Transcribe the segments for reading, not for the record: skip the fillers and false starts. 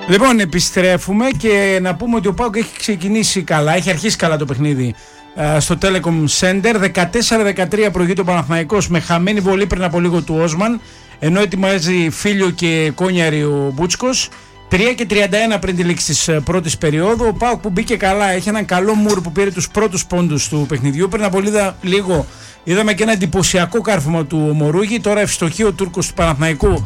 Λοιπόν, επιστρέφουμε και να πούμε ότι ο ΠΑΟΚ έχει ξεκινήσει καλά, έχει αρχίσει καλά το παιχνίδι στο Telecom Center. 14-13 προηγείται ο Παναθηναϊκός με χαμένη βολή πριν από λίγο του Όσμαν, ενώ ετοιμάζει Φίλιο και Κόνιαρη ο Μπούτσκος. 3:31 πριν τη λήξη της πρώτης περίοδου. Ο ΠΑΟΚ που μπήκε καλά, έχει έναν καλό Μουρ που πήρε τους πρώτους πόντους του παιχνιδιού. Πριν από λίγο είδαμε και ένα εντυπωσιακό κάρφωμα του Μωρούγη. Τώρα ευστοχεί ο Τούρκος του Παναθηναϊκού.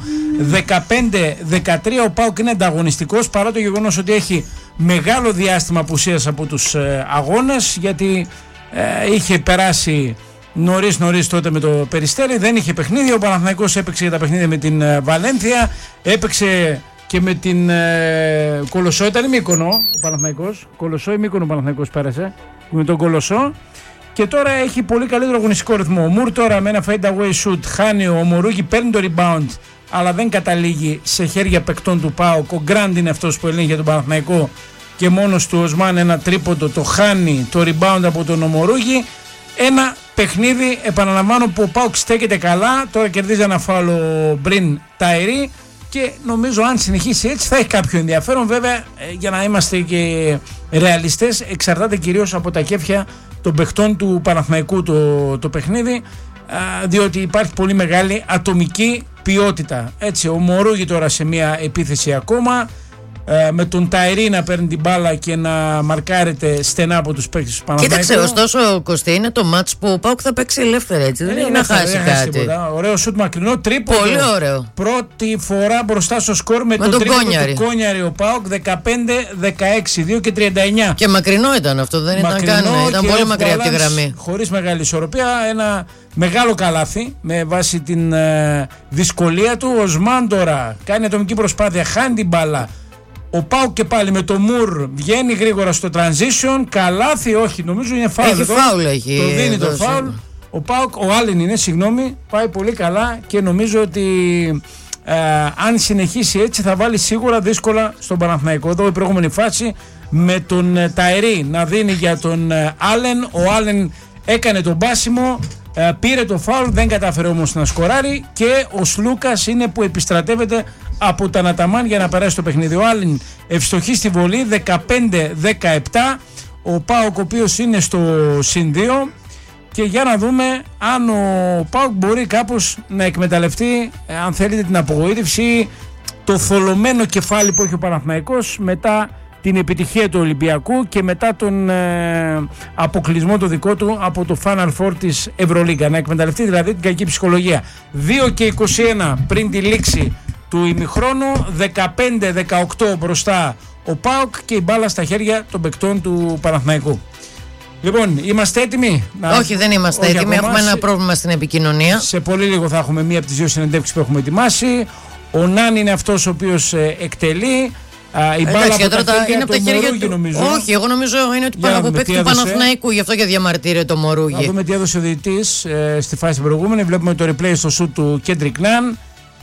15-13. Ο ΠΑΟΚ είναι ανταγωνιστικός παρά το γεγονός ότι έχει μεγάλο διάστημα απουσίας από τους αγώνες, γιατί είχε περάσει νωρίς τότε με το Περιστέρι, δεν είχε παιχνίδι. Ο Παναθηναϊκός έπαιξε για τα παιχνίδια με την Βαλένθια, έπαιξε και με την Κολοσσό. Ήταν Μύκονο ο Παναθηναϊκός. Κολοσσό ή Μύκονο ο Παναθηναϊκός πέρασε με τον Κολοσσό. Και τώρα έχει πολύ καλύτερο αγωνιστικό ρυθμό. Ο Μουρ τώρα με ένα fade away shoot χάνει, ο Μωρούγη παίρνει το rebound αλλά δεν καταλήγει σε χέρια παικτών του ΠΑΟΚ. Ο Γκραντ είναι αυτός που ελέγχει για τον Παναθηναϊκό και μόνος του Οσμάν ένα τρίποντο το χάνει, το rebound από τον Μωρούγη. Ένα παιχνίδι, επαναλαμβάνω, που ο ΠΑΟΚ στέκεται καλά. Τώρα κερδίζει ένα φάουλ ο Μπριν Ταϊρή και νομίζω αν συνεχίσει έτσι θα έχει κάποιο ενδιαφέρον. Βέβαια, για να είμαστε και ρεαλιστές, εξαρτάται κυρίως από τα κέφια των παιχτών του Παναθηναϊκού το παιχνίδι, διότι υπάρχει πολύ μεγάλη ατομική ποιότητα. Έτσι, ο Μωρούγη τώρα σε μια επίθεση ακόμα, με τον Ταϊρή να παίρνει την μπάλα και να μαρκάρεται στενά από τους παίκτες του Παναθηναϊκού. Κοίταξε, ωστόσο, Κωστή, είναι το μάτς που ο ΠΑΟΚ θα παίξει ελεύθερα, έτσι. Δεν είναι να χάσει κάτι. Ωραίο σουτ μακρινό, τρίποντο. Πολύ ωραίο. Πρώτη φορά μπροστά στο σκορ με τον τρίποντο του Κόνιαρη ο ΠΑΟΚ. 15-16, 2:39. Και μακρινό ήταν αυτό, δεν ήταν καν. Ήταν πολύ μακριά από τη γραμμή. Χωρίς μεγάλη ισορροπία. Ένα μεγάλο καλάθι με βάση την δυσκολία του. Ο Σμάν τώρα κάνει ατομική προσπάθεια, χάνει την μπάλα. Ο ΠΑΟΚ και πάλι με το Μουρ βγαίνει γρήγορα στο transition. Καλάθι, όχι, νομίζω είναι φάουλ. Έχει φάουλ, έχει. Το δίνει το φάουλ. Ο ΠΑΟΚ, ο Άλεν είναι, συγγνώμη, πάει πολύ καλά και νομίζω ότι αν συνεχίσει έτσι θα βάλει σίγουρα δύσκολα στον Παναθηναϊκό. Εδώ η προηγούμενη φάση με τον Ταϊρή να δίνει για τον Άλεν. Ο Άλεν έκανε τον μπάσιμο, πήρε το φάουλ, δεν κατάφερε όμως να σκοράρει και ο Σλούκας είναι που επιστρατεύεται από τα Ναταμάν για να περάσει το παιχνίδι. Ο Άλεν ευστοχεί στη βολή, 15-17. Ο ΠΑΟΚ ο οποίος είναι στο συν 2 και για να δούμε αν ο ΠΑΟΚ μπορεί κάπως να εκμεταλλευτεί, αν θέλετε, την απογοήτευση, το θολωμένο κεφάλι που έχει ο Παναθηναϊκός μετά την επιτυχία του Ολυμπιακού και μετά τον αποκλεισμό το δικό του από το Final Four της Ευρωλίγκα. Να εκμεταλλευτεί δηλαδή την κακή ψυχολογία. 2:21 πριν τη λήξη του ημιχρόνου, 15-18 μπροστά ο ΠΑΟΚ και η μπάλα στα χέρια των παικτών του Παναθηναϊκού. Λοιπόν, είμαστε έτοιμοι? Όχι, δεν είμαστε έτοιμοι. Έχουμε ένα πρόβλημα στην επικοινωνία. Σε πολύ λίγο θα έχουμε μία από τις δύο συνεντεύξεις που έχουμε ετοιμάσει. Ο Νάν είναι αυτός ο οποίος εκτελεί. Η μπάλα από τα χέρια του Μωρούγη, νομίζω. Όχι, εγώ νομίζω είναι ότι πάνω από παίκτη του Παναθηναϊκού, γι' αυτό και διαμαρτύρεται το Μωρούγη. Να δούμε τι έδωσε ο διαιτητής στη φάση προηγούμενη. Βλέπουμε το replay στο σουτ του Κέντρικ Ναν.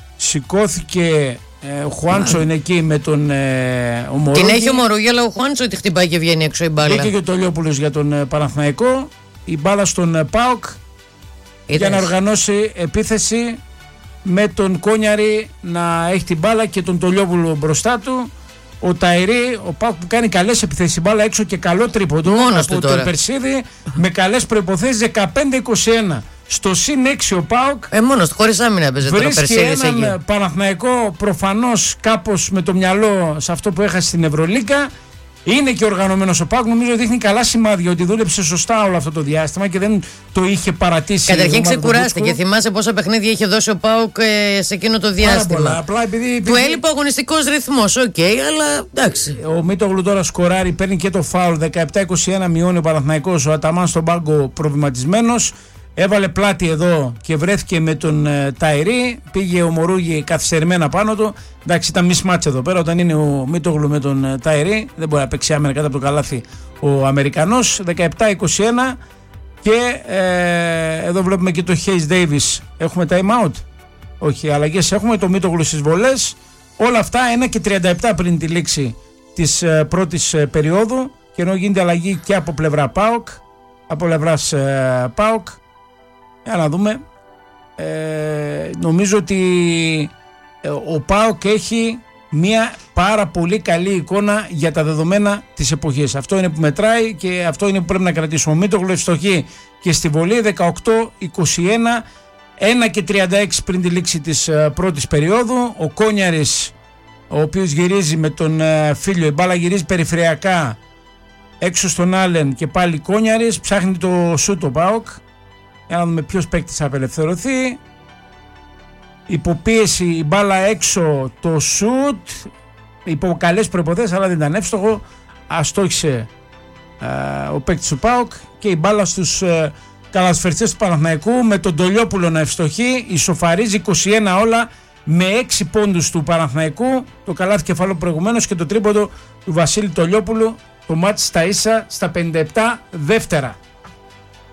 Σηκώθηκε ο Χουάντσο, είναι εκεί με τον ο Μωρούγη. Την έχει ο Μωρούγη, αλλά ο Χουάντσο τη χτυπάει και βγαίνει έξω η μπάλα. Και ο Τολιόπουλος για τον Παναθηναϊκό. Η μπάλα στον ΠΑΟΚ για να οργανώσει επίθεση, με τον Κόνιαρη να έχει την μπάλα και τον Τολιόπουλο μπροστά του. Ο Ταϊρή, ο ΠΑΟΚ που κάνει καλές επιθέσεις, μπάλα έξω και καλό τρίποντο από τον Περσίδη με καλές προϋποθέσεις. 15-21 στο συν 6 ο ΠΑΟΚ. Μόνος του, χωρίς άμυνα παίζει τώρα Περσίδης. Βρίσκει έναν Παναθηναϊκό προφανώς κάπως με το μυαλό σε αυτό που έχασε στην Ευρωλίγκα. Είναι και οργανωμένος ο ΠΑΟΚ. Νομίζω δείχνει καλά σημάδια ότι δούλεψε σωστά όλο αυτό το διάστημα και δεν το είχε παρατήσει. Καταρχήν ξεκουράστηκε. Θυμάσαι πόσα παιχνίδια είχε δώσει ο ΠΑΟΚ σε εκείνο το διάστημα. Πολλά. Απλά επειδή του έλειπε ο αγωνιστικός ρυθμός. Οκ, αλλά εντάξει. Ο Μίτογλου τώρα σκοράρει, παίρνει και το φάουλ. 17-21 μειώνει ο Παναθηναϊκός. Ο Αταμάν στον πάγκο προβληματισμένος. Έβαλε πλάτη εδώ και βρέθηκε με τον Ταϊρή. Πήγε ο Μωρούγη καθυστερημένα πάνω του. Εντάξει, ήταν μισμάτς εδώ πέρα. Όταν είναι ο Μίτογλου με τον Ταϊρή, δεν μπορεί να παίξει άμυνα κάτω από το καλάθι ο Αμερικανός. 17-21. Και εδώ βλέπουμε και το Hayes Davis. Έχουμε time out? Όχι, αλλαγές έχουμε. Το Μίτογλου στις βολές. Όλα αυτά 1:37 πριν τη λήξη της πρώτης περίοδου. Και ενώ γίνεται αλλαγή και από πλευρά ΠΑΟΚ, από πλευράς ΠΑΟΚ. Για να δούμε. Νομίζω ότι ο ΠΑΟΚ έχει μια πάρα πολύ καλή εικόνα για τα δεδομένα της εποχής. Αυτό είναι που μετράει και αυτό είναι που πρέπει να κρατήσουμε. Ο Μίτογλου ευστοχή και στη βολή 18-21, 1-36 πριν τη λήξη της πρώτης περίοδου. Ο Κόνιαρης, ο οποίος γυρίζει με τον φίλιο, η μπάλα γυρίζει περιφερειακά έξω στον Άλεν και πάλι Κόνιαρης, ψάχνει το σούτ ο ΠΑΟΚ. Για να δούμε ποιος παίκτης θα απελευθερωθεί. Υποπίεση, η μπάλα έξω, το σούτ υπό καλές προϋποθέσεις, αλλά δεν ήταν εύστοχο. Αστόχησε ο παίκτης του ΠΑΟΚ και η μπάλα στους καλαθοσφαιριστές του Παναθηναϊκού με τον Τολιόπουλο να ευστοχεί. Ισοφαρίζει 21 όλα με 6 πόντους του Παναθηναϊκού, το καλάθι κεφάλαιο προηγουμένως και το τρίποντο του Βασίλη Τολιόπουλου. Το μάτς στα ίσα στα 57 δεύτερα.